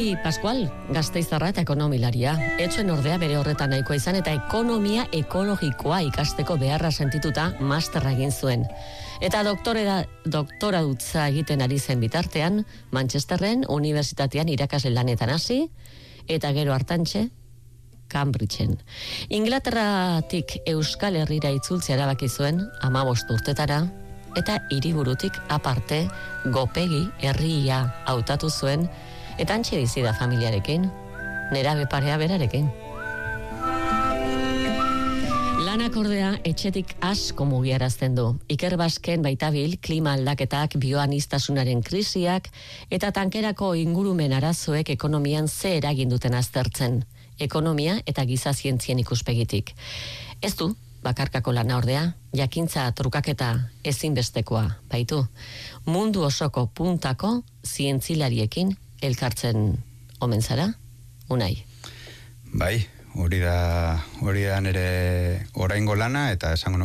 Unai Pascual, Gasteiztarra eta ekonomilaria. Etzuen ordea bere horretan nahikoa izan eta ekonomia ekologikoa ikasteko beharra sentituta masterra egin zuen. Eta doktora dutza egiten ari zen bitartean, Manchesterren unibertsitatean irakasle lanetan hasi, eta gero hartantxe, Cambridgeen. Inglaterratik Euskal Herrira itzultzea erabaki zuen 15 urtetara, eta hiriburutik aparte Gopegi herria hautatu zuen, eta antxe bizi da familiarekin, nerabe parea berarekin. Lanak ordea etxetik asko mugiarazten du. Iker Basken baitabil klima aldaketak, bioanistasunaren krisiak eta tankerako ingurumen arazoek ekonomian ze eragin duten aztertzen. Ekonomia eta giza zientzien ikuspegitik. Ez du bakarkako lana ordea, jakintza trukaketa ezinbestekoa baitu. Mundu osoko puntako zientzilariekin elkartzen omen zara, Unai? Bai, hori da nire oraingo lana, eta esango